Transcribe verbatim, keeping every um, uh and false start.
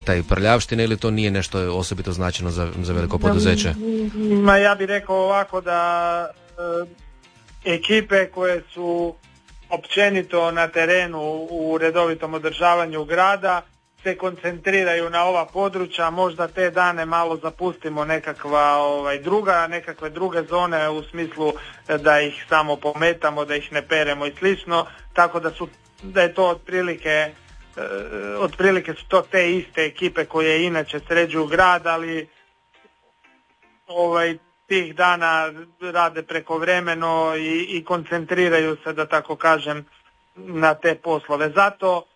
taj prljavštine ili to nije nešto osobito značajno za, za veliko poduzeće? Ma ja bih rekao ovako da e, ekipe koje su općenito na terenu u redovitom održavanju grada se koncentriraju na ova područja, možda te dane malo zapustimo nekakva ovaj, druga, nekakve druge zone u smislu da ih samo pometamo, da ih ne peremo i slično, tako da su da je to otprilike Uh, otprilike su to te iste ekipe koje inače sređuju grad, ali ovaj, tih dana rade prekovremeno i, i koncentriraju se, da tako kažem, na te poslove. Zato